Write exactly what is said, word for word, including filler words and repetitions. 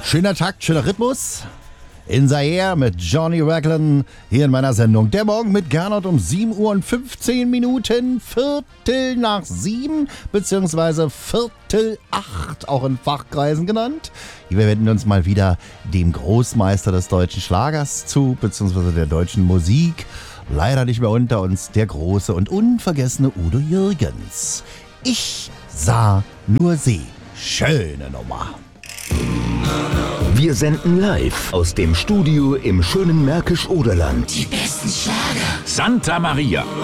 Schöner Takt, schöner Rhythmus. In Zaire mit Johnny Raglan hier in meiner Sendung. Der Morgen mit Gernot um sieben Uhr und fünfzehn Minuten, Viertel nach sieben, beziehungsweise Viertel acht, auch in Fachkreisen genannt. Wir wenden uns mal wieder dem Großmeister des deutschen Schlagers zu, beziehungsweise der deutschen Musik. Leider nicht mehr unter uns der große und unvergessene Udo Jürgens. Ich sah nur sie. Schöne Nummer. Wir senden live aus dem Studio im schönen Märkisch-Oderland. Die besten Schlager. Santa Maria.